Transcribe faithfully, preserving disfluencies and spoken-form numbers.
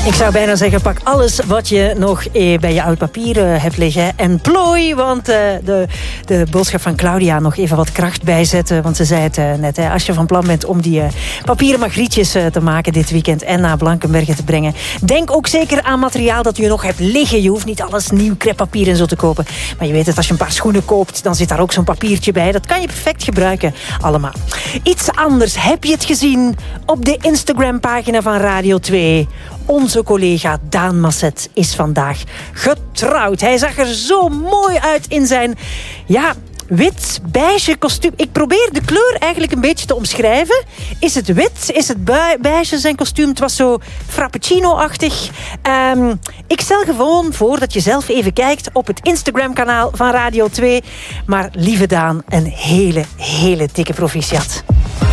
Ik zou bijna zeggen, pak alles wat je nog eh, bij je oud papier uh, hebt liggen en plooi, want uh, de, de boodschap van Claudia nog even wat kracht bijzetten, want ze zei het uh, net, hè, als je van plan bent om die uh, papieren magrietjes uh, te maken dit weekend en naar Blankenberge te brengen, denk ook zeker aan materiaal dat je nog hebt liggen. Je hoeft niet alles nieuw crêpepapier en zo te kopen, maar je weet het, als je een paar schoenen koopt, dan zit daar ook zo'n papiertje bij. Dat kan je perfect gebruiken, allemaal. Iets anders, heb je het gezien op de Instagram-pagina van Radio twee? Onze collega Daan Masset is vandaag getrouwd. Hij zag er zo mooi uit in zijn, ja, wit-beige kostuum. Ik probeer de kleur eigenlijk een beetje te omschrijven. Is het wit? Is het beige zijn kostuum? Het was zo frappuccino-achtig. Um, ik stel gewoon voor dat je zelf even kijkt op het Instagram-kanaal van Radio twee. Maar lieve Daan, een hele, hele dikke proficiat.